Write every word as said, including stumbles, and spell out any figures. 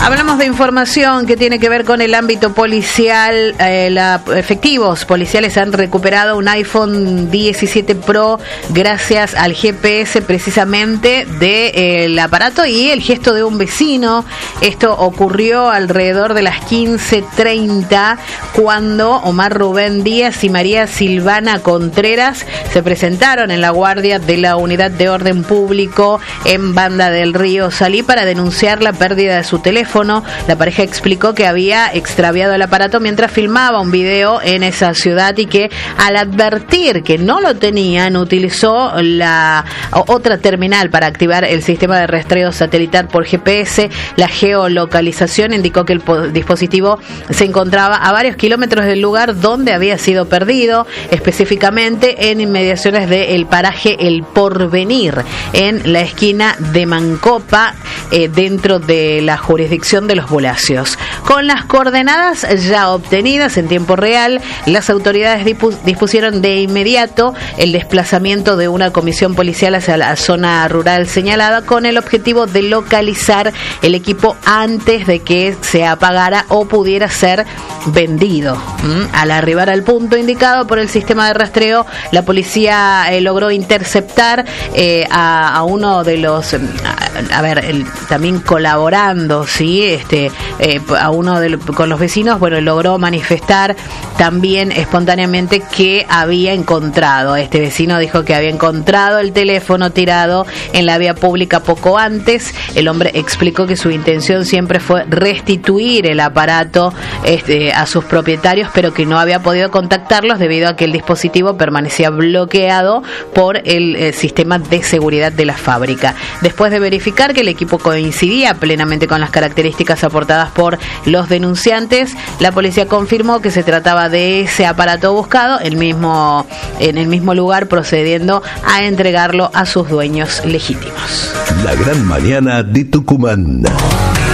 Hablamos de información que tiene que ver con el ámbito policial. Eh, la, efectivos policiales han recuperado un iPhone diecisiete Pro gracias al G P S precisamente del aparato y el gesto de un vecino. Esto ocurrió alrededor de las quince treinta cuando Omar Rubén Díaz y María Silvana Contreras se presentaron en la guardia de la Unidad de Orden Público en Banda del Río Salí para denunciar la pérdida de su teléfono. La pareja explicó que había extraviado el aparato mientras filmaba un video en esa ciudad y que al advertir que no lo tenían utilizó la otra terminal para activar el sistema de rastreo satelital por G P S. La geolocalización indicó que el dispositivo se encontraba a varios kilómetros del lugar donde había sido perdido, específicamente en inmediaciones del paraje El Porvenir, en la esquina de Mancopa, eh, dentro de la jurisdicción de Los Bulacios. Con las coordenadas ya obtenidas en tiempo real, las autoridades dispus- dispusieron de inmediato el desplazamiento de una comisión policial hacia la zona rural señalada con el objetivo de localizar el equipo antes de que se apagara o pudiera ser vendido. ¿Mm? Al arribar al punto indicado por el sistema de rastreo, la policía eh, logró interceptar eh, a, a uno de los, a, a ver, el, también colaborando, sí, este, eh, a uno de con los vecinos, bueno, logró manifestar también espontáneamente que había encontrado. Este vecino dijo que había encontrado el teléfono tirado en la vía pública poco antes. El hombre explicó que su intención siempre fue restituir el aparato este, a sus propietarios, pero que no había podido contactarlos debido a que el dispositivo permanecía bloqueado por el eh, sistema de seguridad de la fábrica. Después de verificar que el equipo coincidía plenamente con las características aportadas por los denunciantes, la policía confirmó que se trataba de ese aparato buscado el mismo, en el mismo lugar, procediendo a entregarlo a sus dueños legítimos. La gran mañana de Tucumán.